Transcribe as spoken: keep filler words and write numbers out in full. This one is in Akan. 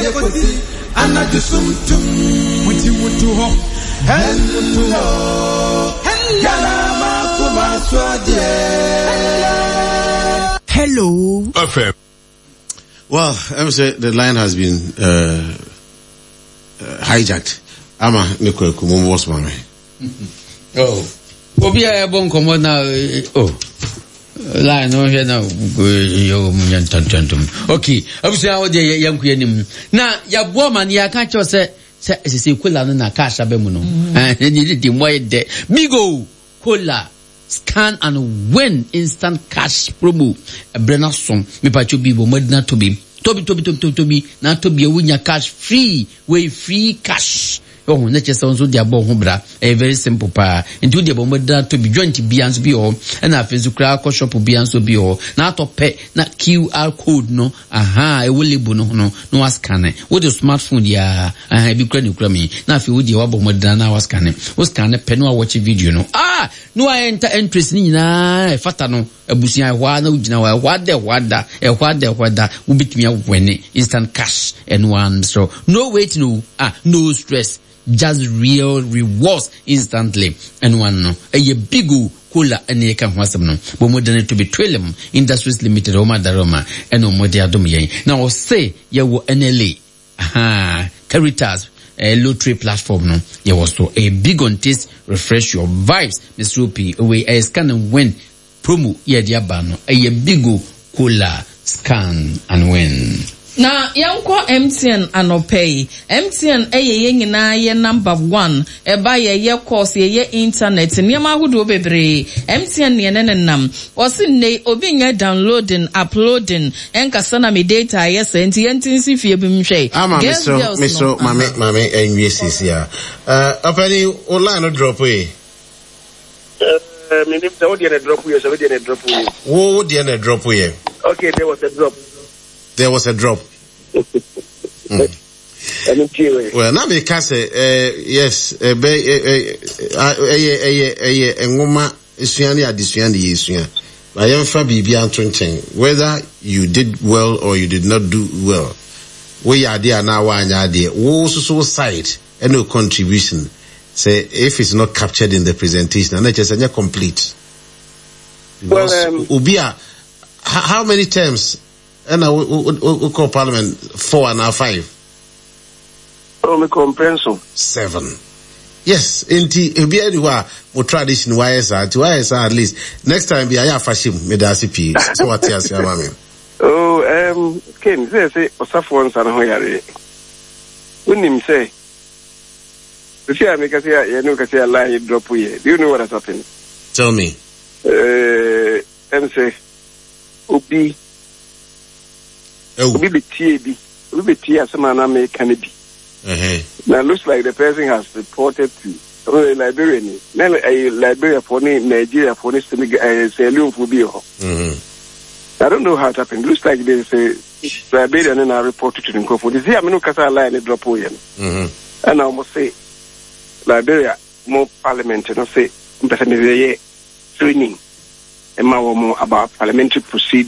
kosi anajusumtum muti mutu ho hen mutu ho galama kuma swade. Hello F M. Well, I would say the line has been uh, uh, hijacked. Ama Nico Kumu was my Oh, Obia bon komo na oh. La no here na yo munyan tantantum. Okay, abusia wo de yanku yanim. Na ya bo man ya ka cho se se se kola no na ka sha be mu no. Eh ni di mo de. Bigo kola scan and win instant cash promo. Brena som me pa cho bibo modina to be. Tobi tobi tobi tobi na to be wunya cash free, way free cash. Oh, na chese onzo dia bo ho bra. Eh very simple pa. Into dia bo moda to be joint bians bi o. Na afenzu kra ko shop bians bi o. Na to pe na Q R code no. Aha, e wo label no no no scan e. Wo the smartphone dia aha bi kra ni kra mi. Na afi wo dia wa bo moda na was scan e. Wo scan e pe no watch video no. Ah, no I enter interest ni na e fata no. Abusia hwa na ugina wa hwa de hwa da. E hwa de hwa da. Wo bitumi awene instant cash and one. So no wait no. Ah, no stress. Just real rewards instantly. And one no a bigu cola and ye can wasam no but more than to be Trillium Industries Limited Roma Daroma and no more yen. Now say ye wo N L A aha Caritas a lottery platform no ye was so a big on taste refresh your vibes Mister Rupi away a scan and win promo ye dia bano a bigu cola scan and win. Na yanko M T N anopay M T N eye nyina ye number one e ba ye ye course ye ye internet niam ahudo bebre M T N ye nenenam osi ne obi nya downloading uploading enkasa na me data yes enti entinsi fie bi mhwe ama Mister Mister mame mame enwie sisia uh apani online no drop e uh me nip so dey drop we so dey drop we wo dey na drop we okay there was a drop there was a drop. mm. Well, now me can say, uh, yes, uh, be, uh, uh, uh, uh, ngoma isuani adisuani isuani. I am from B B Antonchen. Whether you did well or you did not do well, we are there now. One are there. Wo so side and no contribution. Say if it's not captured in the presentation, and just not complete. Because well, um, Ubia, how many terms? And I we call Parliament four and now five. Oh, me compenso seven. Yes, inti ebi anywhere mo tradition Y S R to Y S R at least next time be aya fashim me da C P. So what you say mama? Oh, um, Ken say say osafo nsa na ho yare. Unim say. If you make say you know say line drop here. Do you know what has happened? Tell me. Uh, em say obi Obi be T A B. Obi be T A Samana me Kennedy. Now looks like the person has reported to a librarian. Now a librarian for Nigeria for this Saloon for Bio. I don't know how it happened. Looks like there's a librarian and I reported to them. For this year, I mean, Casa line a drop away. And I almost say Liberia more parliament and I say training and more about parliamentary procedure.